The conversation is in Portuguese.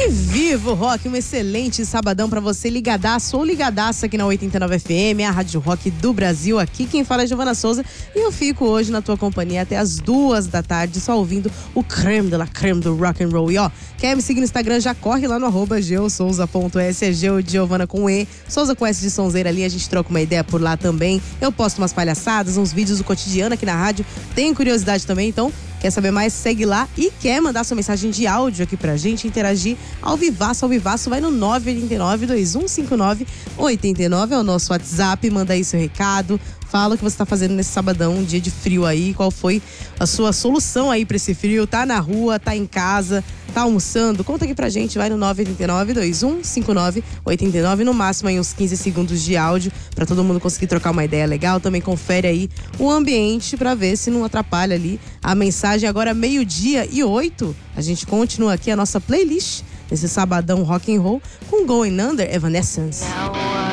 E viva o rock, um excelente sabadão pra você, ligadaço ou ligadaça aqui na 89 FM, a Rádio Rock do Brasil. Aqui quem fala é Giovana Souza e eu fico hoje na tua companhia até as 2 da tarde, só ouvindo o creme de la creme do rock and roll. E ó, quer me seguir no Instagram, já corre lá no @geosouza.s, é Geo de Giovana com E, Souza com S de sonzeira ali, a gente troca uma ideia por lá também. Eu posto umas palhaçadas, uns vídeos do cotidiano aqui na rádio, tenho curiosidade também, então quer saber mais? Segue lá e quer mandar sua mensagem de áudio aqui pra gente, interagir ao vivaço, vai no 989-2159-89, é o nosso WhatsApp, manda aí seu recado, fala o que você tá fazendo nesse sabadão, um dia de frio aí, qual foi a sua solução aí pra esse frio, tá na rua, tá em casa, tá almoçando, conta aqui pra gente, vai no 989-2159-89, no máximo aí uns 15 segundos de áudio, pra todo mundo conseguir trocar uma ideia legal, também confere aí o ambiente pra ver se não atrapalha ali a mensagem. Agora 12:08, a gente continua aqui a nossa playlist nesse sabadão rock and roll com Going Under, Evanescence.